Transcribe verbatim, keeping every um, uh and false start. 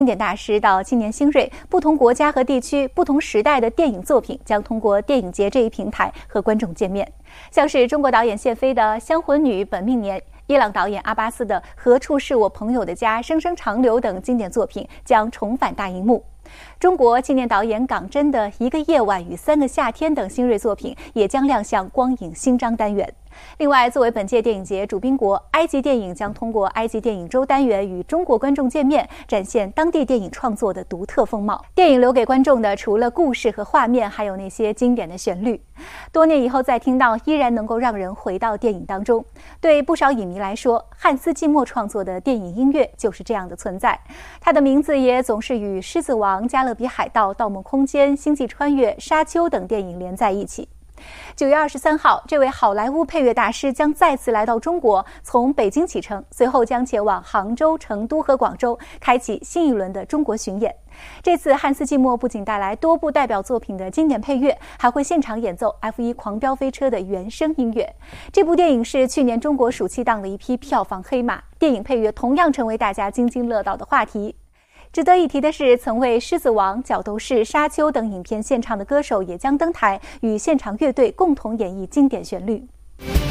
经典大师到青年新锐，不同国家和地区、不同时代的电影作品将通过电影节这一平台和观众见面。像是中国导演谢飞的《香魂女》本命年，伊朗导演阿巴斯的《何处是我朋友的家》生生长流等经典作品将重返大荧幕。中国青年导演港真的《一个夜晚与三个夏天》等新锐作品也将亮相光影新章单元。另外，作为本届电影节主宾国，埃及电影将通过埃及电影周单元与中国观众见面，展现当地电影创作的独特风貌。电影留给观众的除了故事和画面，还有那些经典的旋律。多年以后再听到，依然能够让人回到电影当中。对不少影迷来说，汉斯季默创作的电影音乐就是这样的存在。他的名字也总是与《狮子王》《加勒比海盗》《盗梦空间》《星际穿越》《沙丘》等电影连在一起。九月二十三号，这位好莱坞配乐大师将再次来到中国，从北京启程，随后将前往杭州、成都和广州，开启新一轮的中国巡演。这次汉斯季默不仅带来多部代表作品的经典配乐，还会现场演奏 F 一 狂飙飞车的原声音乐。这部电影是去年中国暑期档的一匹票房黑马，电影配乐同样成为大家津津乐道的话题。值得一提的是，曾为《狮子王》《角斗士》《沙丘》等影片献唱的歌手也将登台，与现场乐队共同演绎经典旋律。